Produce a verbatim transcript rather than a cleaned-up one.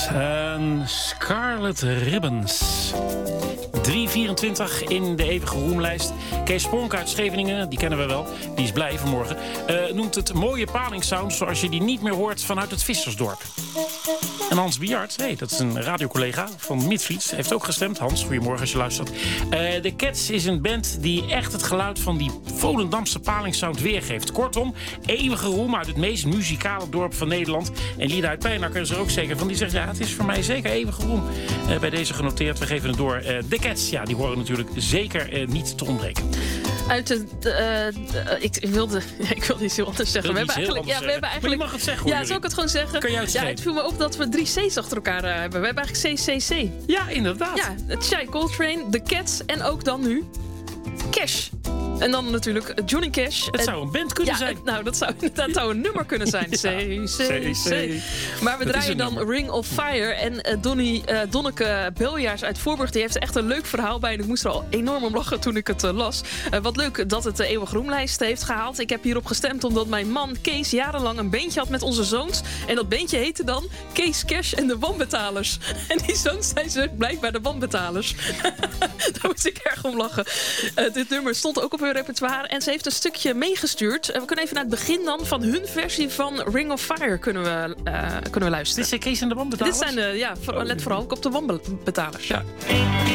En Scarlet Ribbons. drie vierentwintig in de eeuwige roemlijst. Kees Spronk uit Scheveningen, die kennen we wel. Die is blij vanmorgen. Uh, noemt het mooie palingsound zoals je die niet meer hoort vanuit het Vissersdorp. En Hans Biart, hey, dat is een radiocollega van Midfiets, heeft ook gestemd. Hans, goedemorgen als je luistert. Uh, de Cats is een band die echt het geluid van die Volendamse palingsound weergeeft. Kortom, eeuwige roem uit het meest muzikale dorp van Nederland. En Lieda uit Pijnakker is er ook zeker van. Die zegt, ja, het is voor mij zeker eeuwige roem. Uh, bij deze genoteerd, we geven het door. Uh, de Cats, ja, die horen natuurlijk zeker uh, niet te ontbreken. Uit de, de, uh, de, ik wilde, ik wilde iets heel anders zeggen. We hebben, eigenlijk, ja, we hebben eigenlijk. Maar je mag het zeggen. Ja, zou ik het gewoon zeggen? Kan jij het ja, het viel me op dat we drie C's achter elkaar uh, hebben. We hebben eigenlijk C C C. Ja, inderdaad. Ja, het Shai Coltrane, de Cats en ook dan nu Cash. En dan natuurlijk Johnny Cash. Het zou een band kunnen ja, zijn. Nou, dat zou inderdaad zou een nummer kunnen zijn. Ja, C, C, C. Maar we dat draaien dan nummer. Ring of Fire. En uh, Donnie, uh, Donneke Beljaars uit Voorburg, die heeft echt een leuk verhaal bij. En ik moest er al enorm om lachen toen ik het uh, las. Uh, wat leuk dat het de Eeuwig Roemlijst heeft gehaald. Ik heb hierop gestemd omdat mijn man Kees jarenlang een beentje had met onze zoons. En dat beentje heette dan Kees Cash en de Wanbetalers. En die zoons zijn ze blijkbaar de Wanbetalers. Daar moest ik erg om lachen. Uh, dit nummer stond ook op hun repertoire. En ze heeft een stukje meegestuurd. We kunnen even naar het begin dan van hun versie van Ring of Fire kunnen we, uh, kunnen we luisteren. Dit zijn Kees en de Wanbetalers? Dit zijn de, ja, voor, let vooral ook op de Wanbetalers. Ja.